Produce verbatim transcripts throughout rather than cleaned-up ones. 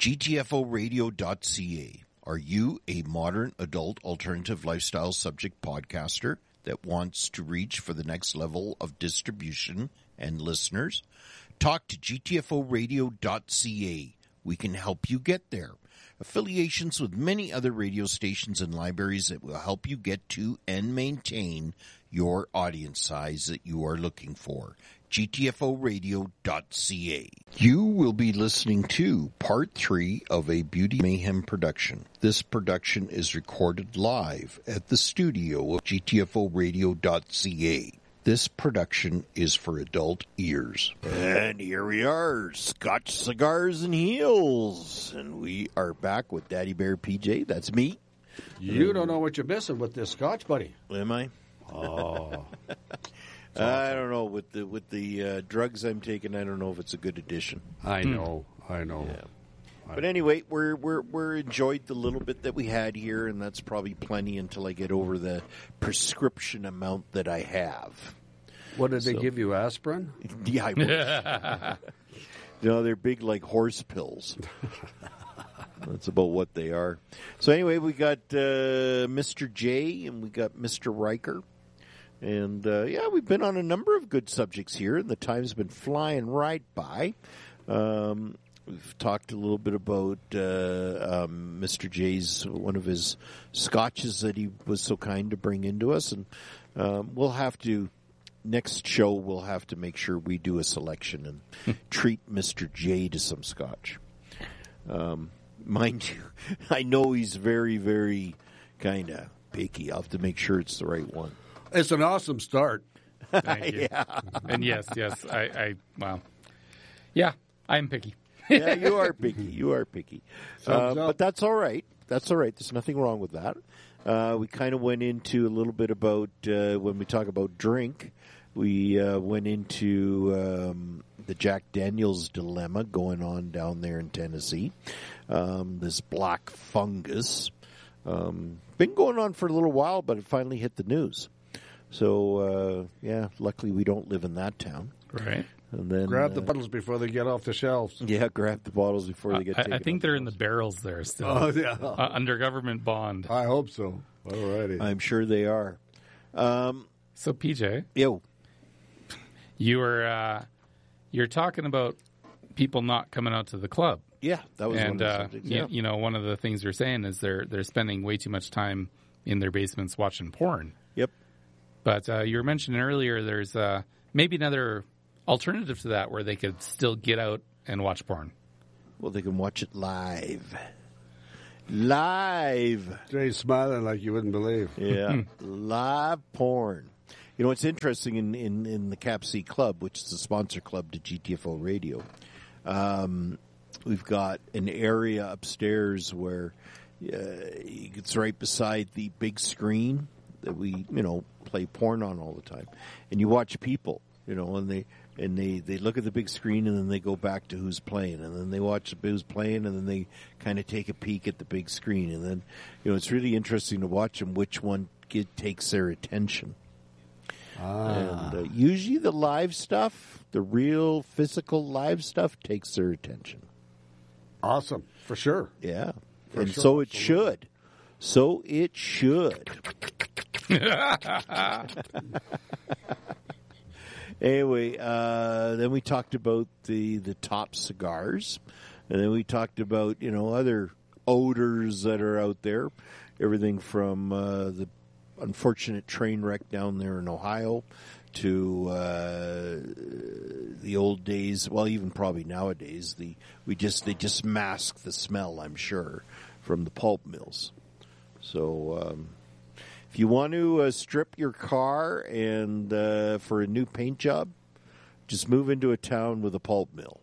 G T F O radio dot C A. Are you a modern adult alternative lifestyle subject podcaster that wants to reach for the next level of distribution and listeners? Talk to G T F O radio dot C A. We can help you get there. Affiliations with many other radio stations and libraries that will help you get to and maintain your audience size that you are looking for. G T F O radio dot C A. You will be listening to part three of a Beauty Mayhem production. This production is recorded live at the studio of G T F O radio dot C A. This production is for adult ears. And here we are, Scotch Cigars and Heels. And we are back with Daddy Bear P J. That's me. You don't know what you're missing with this Scotch, buddy. Am I? Oh. Awesome. I don't know. With the with the uh, drugs I'm taking, I don't know if it's a good addition. I know. I know. Yeah. But anyway, we're we're we're enjoyed the little bit that we had here, and that's probably plenty until I get over the prescription amount that I have. What did So- they give you, aspirin? Yeah, I wish. You know, they're big like horse pills. That's about what they are. So anyway, we got uh, Mister J and we got Mister Riker. And, uh, yeah, we've been on a number of good subjects here, and the time's been flying right by. Um, we've talked a little bit about uh, um, Mister J's, one of his scotches that he was so kind to bring into us. And um, we'll have to, next show, we'll have to make sure we do a selection and treat Mister J to some scotch. Um, mind you, I know he's very, very kind of picky. I'll have to make sure it's the right one. It's an awesome start. Thank you. Yeah. And yes, yes, I, I, well, yeah, I'm picky. Yeah, you are picky. You are picky. Uh, Thumbs up. but that's all right. That's all right. There's nothing wrong with that. Uh, we kind of went into a little bit about, uh, when we talk about drink, we uh, went into um, the Jack Daniels dilemma going on down there in Tennessee. Um, this black fungus. Um, been going on for a little while, but it finally hit the news. So, uh, yeah, luckily we don't live in that town. Right. And then Grab the uh, bottles before they get off the shelves. Yeah, grab the bottles before they get I, taken. I think off they're in the shelves. barrels there still. Oh, yeah. Uh, under government bond. I hope so. All righty. I'm sure they are. Um, So, P J, yo, you were uh, you're talking about people not coming out to the club. yeah, that was And one of the uh, subjects. you, Yeah. you know, one of the things you're saying is they're they're spending way too much time in their basements watching porn. Yep. But uh, you were mentioning earlier there's uh, maybe another alternative to that where they could still get out and watch porn. Well, they can watch it live. Live. Jay's smiling like you wouldn't believe. Yeah. Live porn. You know, it's interesting in, in, in the Cap C Club, which is a sponsor club to G T F O Radio. Um, we've got an area upstairs where uh, it's right beside the big screen that we, you know, play porn on all the time. And you watch people, you know, and they and they, they look at the big screen and then they go back to who's playing. And then they watch who's playing and then they kind of take a peek at the big screen. And then, you know, it's really interesting to watch them, which one get, takes their attention. Ah. And uh, usually the live stuff, the real physical live stuff, takes their attention. Awesome. For sure. Yeah. For and sure, so it absolutely. should. So it should. Anyway, uh, then we talked about the, the top cigars. And then we talked about, you know, other odors that are out there. Everything from uh, the unfortunate train wreck down there in Ohio to uh, the old days, well, even probably nowadays, the we just they just mask the smell, I'm sure, from the pulp mills. So um, if you want to uh, strip your car and uh, for a new paint job, just move into a town with a pulp mill.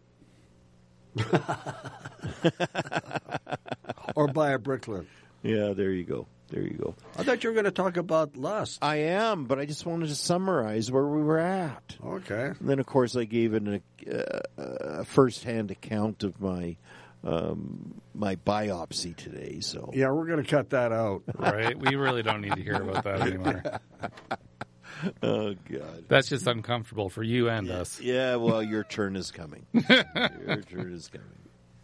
Or buy a bricklet. Yeah, there you go. There you go. I thought you were going to talk about lust. I am, but I just wanted to summarize where we were at. Okay. And then, of course, I gave an, uh, a first-hand account of my um, my biopsy today. So Yeah, we're going to cut that out. Right? We really don't need to hear about that anymore. Oh, God. That's just uncomfortable for you and us. Yeah, well, your turn is coming. Your turn is coming.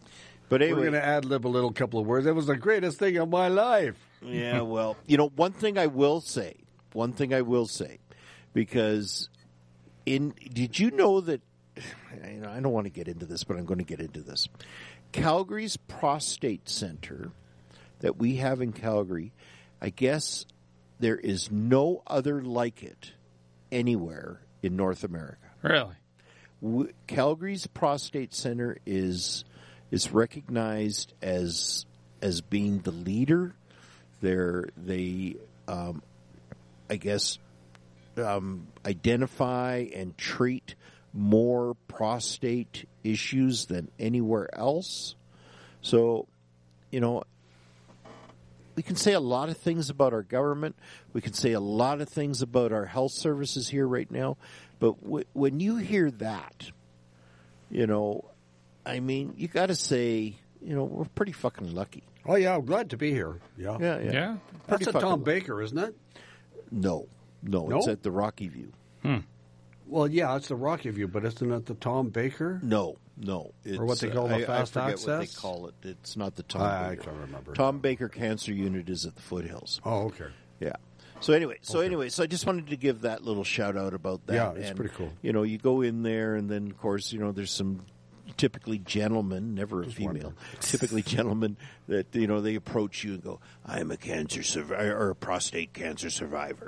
But We're anyway, going to ad-lib a little couple of words. It was the greatest thing of my life. yeah, well, you know, one thing I will say, one thing I will say, because in did you know that? You know, I don't want to get into this, but I'm going to get into this. Calgary's prostate center that we have in Calgary, I guess there is no other like it anywhere in North America. Really? W- Calgary's prostate center is is recognized as as being the leader. They're, they, um, I guess, um, identify and treat more prostate issues than anywhere else. So, you know, we can say a lot of things about our government. We can say a lot of things about our health services here right now. But w- when you hear that, you know, I mean, you got to say, you know, we're pretty fucking lucky. Oh, yeah, I'm glad to be here. Yeah. Yeah, yeah. Yeah. That's Pretty a Tom fucking- Baker, isn't it? No, no, No? it's at the Rocky View. Well, yeah, it's the Rocky View, but isn't it the Tom Baker? No, no. It's, Or what they call uh, the I- fast I forget what they access? call it. It's not the Tom I Baker. can't remember. Tom Baker Cancer Unit is at the Foothills. Oh, okay. Yeah. So anyway, so anyway, so I just wanted to give that little shout out about that. Yeah, it's And, pretty cool. You know, you go in there, and then of course, you know, there's some typically gentlemen, never a female, typically gentlemen that you know they approach you and go, "I'm a cancer survivor or a prostate cancer survivor."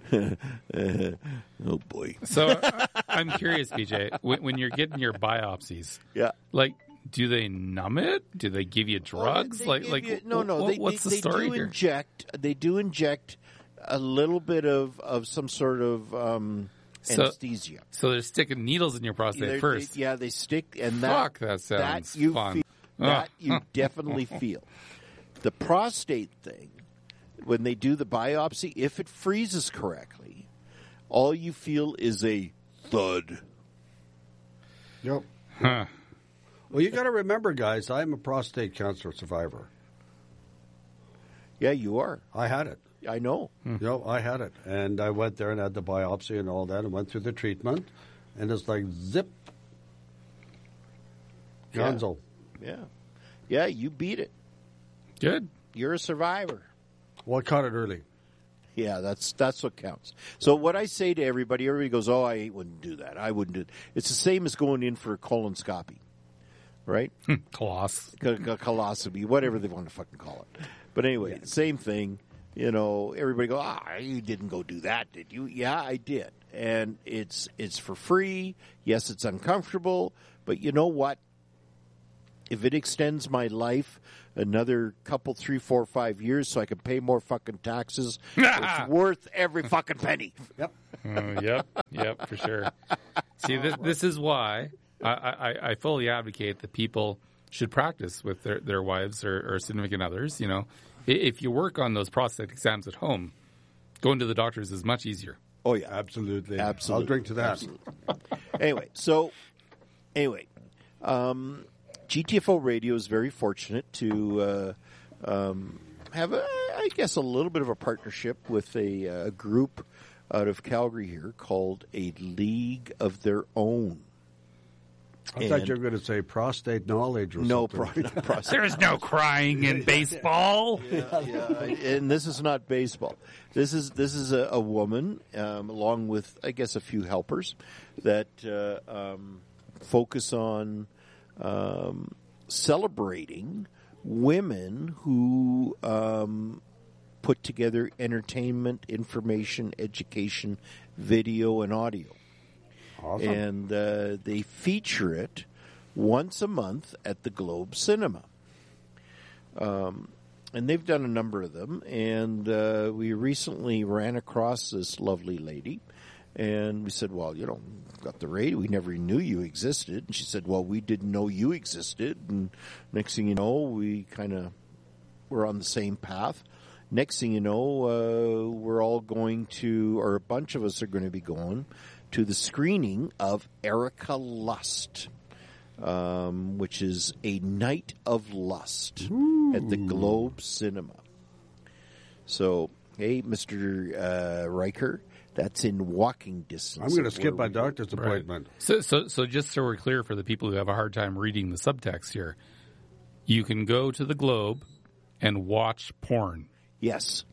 Oh boy. So uh, I'm curious, B J, when, when you're getting your biopsies, Yeah. like, do they numb it? Do they give you drugs? They like, give like you- no, no. wh- they, what's they, the they story do here? inject. They do inject a little bit of, of some sort of um, So- anesthesia. So they're sticking needles in your prostate They're- first. they- yeah, they stick, and that Fuck, that sounds that you fun. Feel, Ugh. that you definitely feel. The prostate thing, when they do the biopsy, if it freezes correctly, all you feel is a thud. Yep. Huh. Well, you got to remember, guys, I'm a prostate cancer survivor. Yeah, you are. I had it. I know. You know, I had it. And I went there and had the biopsy and all that and went through the treatment. And it's like zip. Yeah. Gonzo. Yeah, yeah, you beat it. Good. You're a survivor. Well, I caught it early. Yeah, that's that's what counts. So what I say to everybody, everybody goes, "Oh, I wouldn't do that. I wouldn't do it." It's the same as going in for a colonoscopy, right? Coloss. C- c- coloscopy, whatever they want to fucking call it. But anyway, same thing. You know, everybody go, "Ah, you didn't go do that, did you?" Yeah, I did, and it's it's for free. Yes, it's uncomfortable, but you know what? If it extends my life another couple, three, four, five years, so I can pay more fucking taxes, it's worth every fucking penny. Yep. Uh, yep, yep, for sure. See, this this is why I, I, I fully advocate that people should practice with their, their wives or, or significant others. You know, I- if you work on those prostate exams at home, going to the doctors is much easier. Oh yeah, Absolutely. absolutely. I'll drink to that. Absolutely. Anyway, so anyway, um, G T F O Radio is very fortunate to uh, um, have, a, I guess, a little bit of a partnership with a, uh group out of Calgary here called A League of Their Own. I thought And- you were going to say prostate knowledge or No, something. pro- not process. There's no crying in baseball. yeah, and this is not baseball. This is this is a, a woman, um, along with I guess a few helpers, that uh, um, focus on um, celebrating women who um, put together entertainment, information, education, video, and audio. Awesome. And uh, they feature it once a month at the Globe Cinema. Um, and they've done a number of them. And uh, we recently ran across this lovely lady. And we said, well, you know, got the radio. We never knew you existed. And she said, well, we didn't know you existed. And next thing you know, we kind of were on the same path. Next thing you know, uh, we're all going to, or a bunch of us are going to be going to the screening of Erica Lust, um, which is a night of lust Ooh. at the Globe Cinema. So, hey, Mister Uh, Riker, that's in walking distance. I'm going to of skip where my we- doctor's Right. appointment. So, so, so just so we're clear for the people who have a hard time reading the subtext here, you can go to the Globe and watch porn. Yes.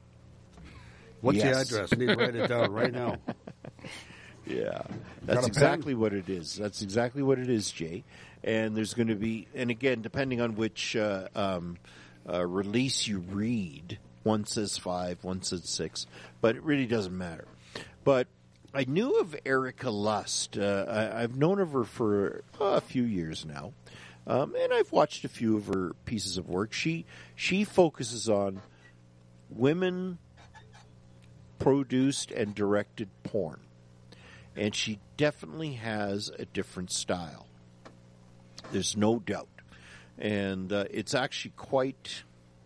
What's Yes. the address? I need to write it down right now. Yeah, Got that's a exactly what it is. That's exactly what it is, Jay. And there's going to be, and again, depending on which uh, um, uh, release you read, one says five, one says six, but it really doesn't matter. But I knew of Erica Lust. Uh, I, I've known of her for uh, a few years now, um, and I've watched a few of her pieces of work. She she focuses on women produced and directed porn. And she definitely has a different style. There's no doubt. And uh, it's actually quite,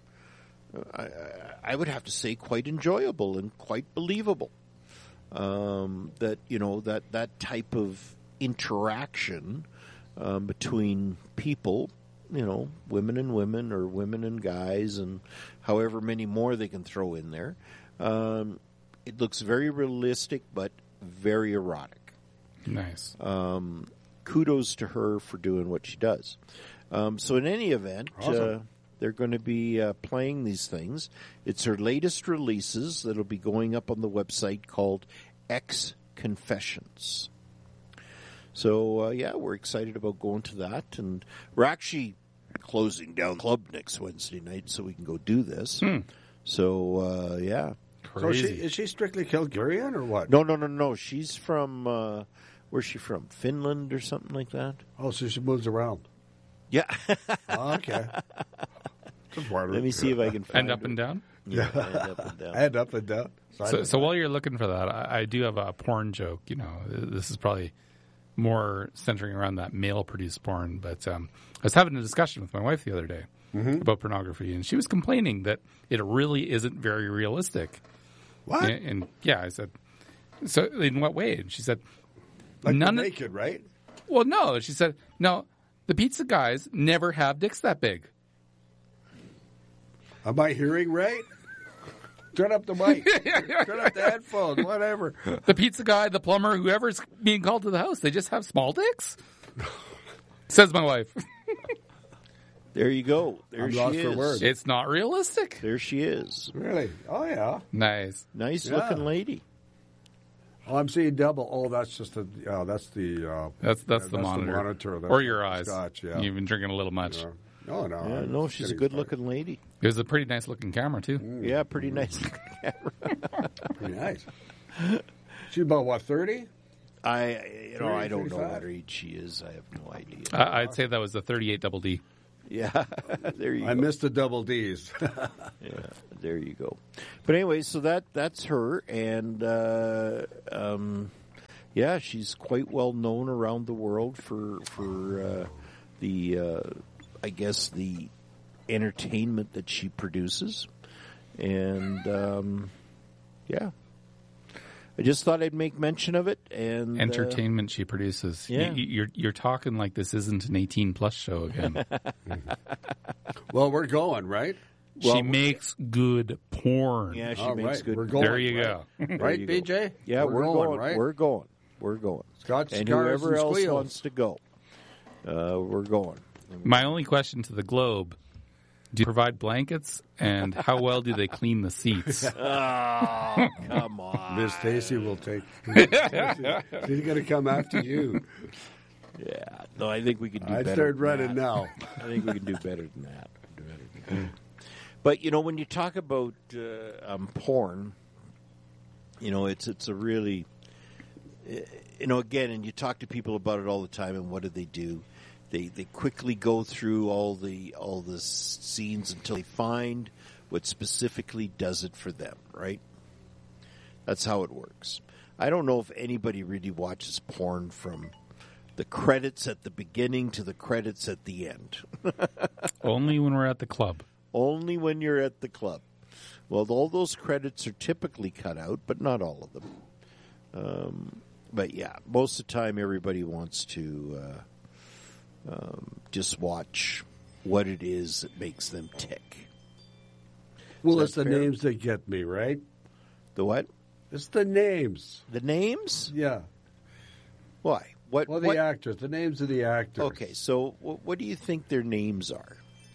I, I would have to say, quite enjoyable and quite believable. Um, that, you know, that, that type of interaction um, between people, you know, women and women or women and guys and however many more they can throw in there. Um, it looks very realistic, but very erotic. Nice. Um, kudos to her for doing what she does. Um, so in any event, Awesome. uh, they're going to be uh, playing these things. It's her latest releases that'll be going up on the website called X Confessions. So, uh, yeah, we're excited about going to that. And we're actually closing down the club next Wednesday night so we can go do this. Hmm. So, uh, yeah. So is she, Crazy. is she strictly Kilgarian or what? No, no, no, no. She's from, uh, where's she from? Finland or something like that? Oh, so she moves around. Yeah. Oh, okay. Just wondering. Let me see if I can find And up her. and down? Yeah, and up and down. Head up and down. Side So, and so while you're looking for that, I, I do have a porn joke. You know, this is probably more centering around that male-produced porn. But um, I was having a discussion with my wife the other day Mm-hmm. about pornography, and she was complaining that it really isn't very realistic. What? And, and yeah, I said, so in what way? And she said, Like none the of, naked, right? well, no. She said, no, the pizza guys never have dicks that big. Am I hearing right? Turn up the mic. Turn up the headphones, whatever. The pizza guy, the plumber, whoever's being called to the house, they just have small dicks? Says my wife. There you go. There I'm she lost is. for words. It's not realistic. There she is. Really? Oh, yeah. Nice. Nice Yeah. looking lady. Oh, I'm seeing double. Oh, that's just the, uh, that's the, uh, That's that's yeah, the monitor. monitor. That's or your the eyes. Scotch, yeah. You've been drinking a little much. Yeah. No, no. Yeah, I'm no, just she's a getting good started. looking lady. It was a pretty nice looking camera, too. Yeah, pretty nice looking camera. Pretty nice. She's about, what, thirty? I, you know, I don't know thirty-five? what her age she is. I have no idea. I, I'd say that was the thirty-eight double D. Yeah, there you I go. missed the double D's. Yeah, there you go. But anyway, so that that's her, and uh, um, yeah, she's quite well known around the world for for uh, the, uh, I guess, the entertainment that she produces, and um, yeah, I just thought I'd make mention of it. And uh, Entertainment she produces. yeah. You, you're you're talking like this isn't an eighteen plus show again. Well, we're going, right? she Well, makes good porn. yeah, she All makes right, good. we're going. There you right? go. Right, you B go. J? Yeah, we're, going, going. right? We're going. We're going. Scotch, And scars, whoever and else squeals. wants to go, uh, we're going. My only question to the Globe: do you provide blankets, and how well do they clean the seats? Oh, come on. Miss Stacy will take. Miss Stacy, she's going to come after you. Yeah. No, I think we can do I'd better. start than running that. now. I think we can do better than that. Do better than that. But, you know, when you talk about uh, um, porn, you know, it's it's a really, uh, you know, again, and you talk to people about it all the time, and what do they do? They they quickly go through all the all the s- scenes until they find what specifically does it for them, right? That's how it works. I don't know if anybody really watches porn from the credits at the beginning to the credits at the end. Only when we're at the club. Only when you're at the club. Well, all those credits are typically cut out, but not all of them. Um, but yeah, most of the time everybody wants to uh, um, just watch what it is that makes them tick. Well, Is it's that the fair? names that get me, right? The what? It's the names. The names? Yeah. Why? What? Well, the what? actors. The names of the actors. Okay, so wh- what do you think their names are?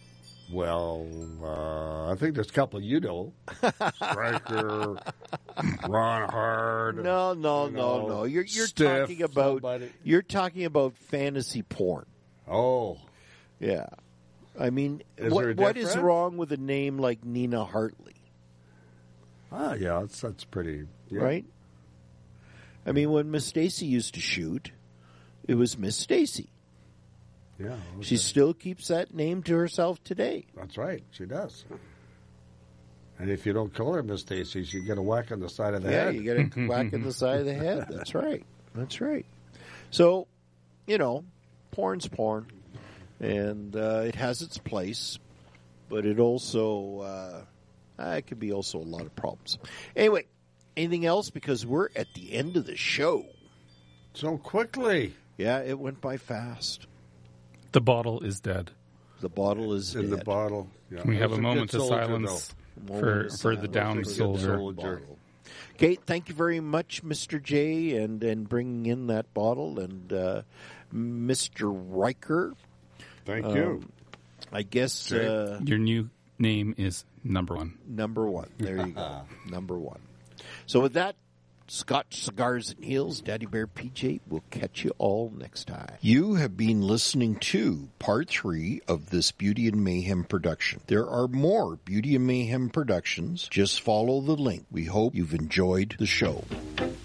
Well, uh, I think there's a couple you know. Striker, Ron Hard. No, no, you no, know, no. You're you're Stiff, talking about somebody. you're talking about fantasy porn. Oh. Yeah. I mean, Is what there a what is difference? wrong with a name like Nina Hartley, Ah, yeah, that's, that's pretty. Yeah. right? I mean, when Miss Stacy used to shoot, it was Miss Stacy. Yeah. Okay. She still keeps that name to herself today. That's right. She does. And if you don't call her Miss Stacy, you get a whack on the side of the Yeah, head. you get a whack in the side of the head. That's right. That's right. So, you know, porn's porn, and uh, it has its place, but it also uh, it can be also a lot of problems. Anyway, anything else? Because we're at the end of the show. So quickly. Yeah, it went by fast. The bottle is dead. The bottle is In dead. the bottle. Yeah. We have That's a moment good of soldier, silence Moment for of for the silence. down That's a good soldier. soldier. Bottle. Okay, thank you very much, Mister J, and, and bringing in that bottle, and uh, Mister Riker. Thank Um, you. I guess Jay? uh, Your new name is number one. number one. There you go. Number one. So with that, Scotch Cigars and Heels, Daddy Bear P J, will catch you all next time. You have been listening to part three of this Beauty and Mayhem production. There are more Beauty and Mayhem productions. Just follow the link. We hope you've enjoyed the show.